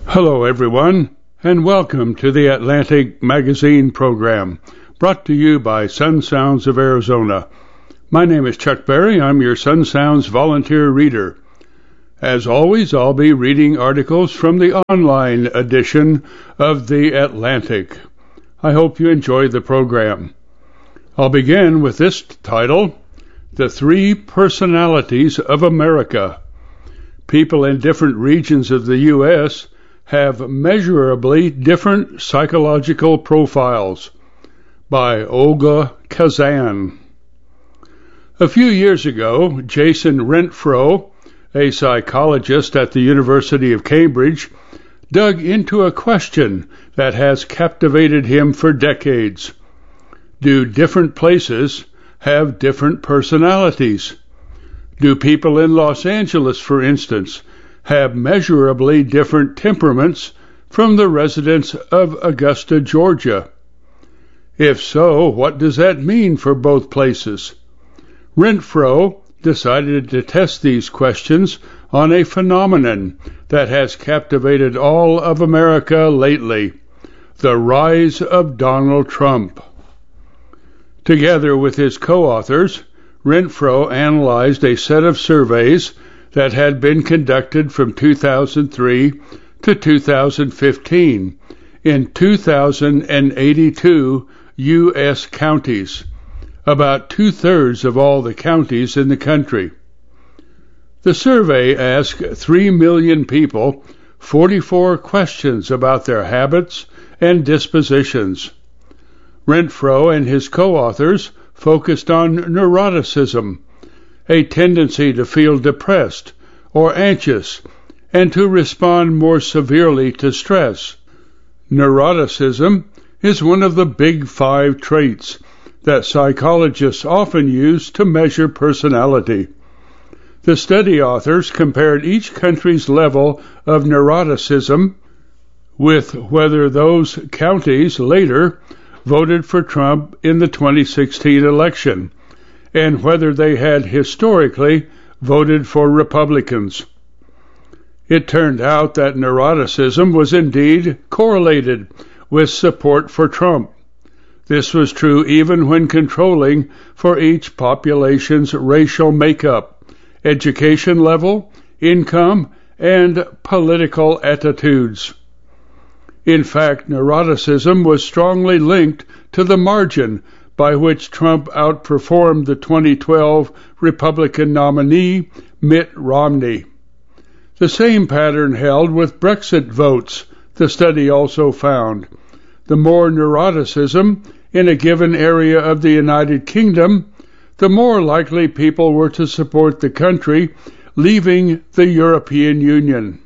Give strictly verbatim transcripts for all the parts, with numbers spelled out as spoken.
Hello, everyone, and welcome to the Atlantic Magazine program, brought to you by Sun Sounds of Arizona. My name is Chuck Berry. I'm your Sun Sounds volunteer reader. As always, I'll be reading articles from the online edition of the Atlantic. I hope you enjoy the program. I'll begin with this title, The Three Personalities of America. People in different regions of the U S have measurably different psychological profiles, by Olga Kazan. A few years ago, Jason Renfro, a psychologist at the University of Cambridge, dug into a question that has captivated him for decades. Do different places have different personalities? Do people in Los Angeles, for instance, have measurably different temperaments from the residents of Augusta, Georgia? If so, what does that mean for both places? Renfro decided to test these questions on a phenomenon that has captivated all of America lately, the rise of Donald Trump. Together with his co-authors, Renfro analyzed a set of surveys that had been conducted from two thousand three to two thousand fifteen in two thousand eighty-two U S counties, about two-thirds of all the counties in the country. The survey asked three million people forty-four questions about their habits and dispositions. Renfro and his co-authors focused on neuroticism, a tendency to feel depressed or anxious and to respond more severely to stress. Neuroticism is one of the big five traits that psychologists often use to measure personality. The study authors compared each country's level of neuroticism with whether those counties later voted for Trump in the twenty sixteen election, and whether they had historically voted for Republicans. It turned out that neuroticism was indeed correlated with support for Trump. This was true even when controlling for each population's racial makeup, education level, income, and political attitudes. In fact, neuroticism was strongly linked to the margin by which Trump outperformed the twenty twelve Republican nominee, Mitt Romney. The same pattern held with Brexit votes, the study also found. The more neuroticism in a given area of the United Kingdom, the more likely people were to support the country leaving the European Union.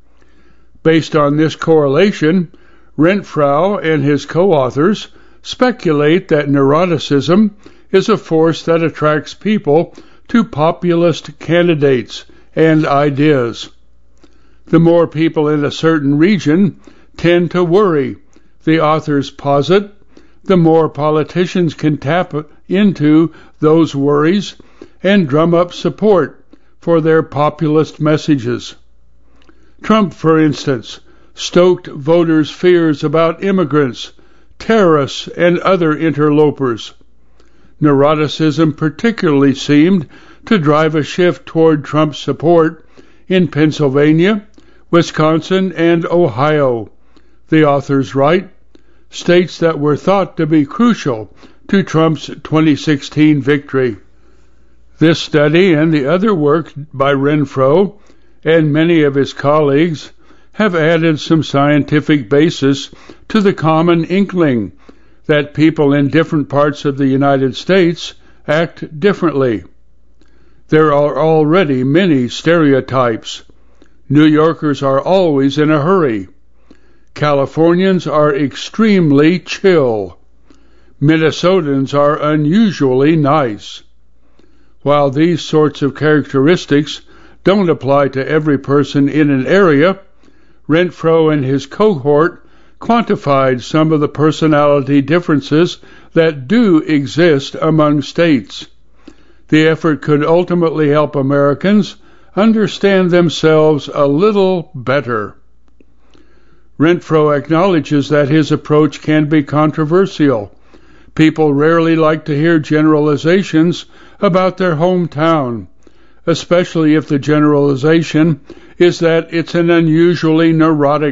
Based on this correlation, Renfro and his co-authors speculate that neuroticism is a force that attracts people to populist candidates and ideas. The more people in a certain region tend to worry, the authors posit, the more politicians can tap into those worries and drum up support for their populist messages. Trump, for instance, stoked voters' fears about immigrants, terrorists, and other interlopers. Neuroticism particularly seemed to drive a shift toward Trump's support in Pennsylvania, Wisconsin, and Ohio. The authors write, states that were thought to be crucial to Trump's twenty sixteen victory. This study and the other work by Renfro and many of his colleagues have added some scientific basis to the common inkling that people in different parts of the United States act differently. There are already many stereotypes. New Yorkers are always in a hurry. Californians are extremely chill. Minnesotans are unusually nice. While these sorts of characteristics don't apply to every person in an area, Renfro and his cohort quantified some of the personality differences that do exist among states. The effort could ultimately help Americans understand themselves a little better. Renfro acknowledges that his approach can be controversial. People rarely like to hear generalizations about their hometown, especially if the generalization is that it's an unusually neurotic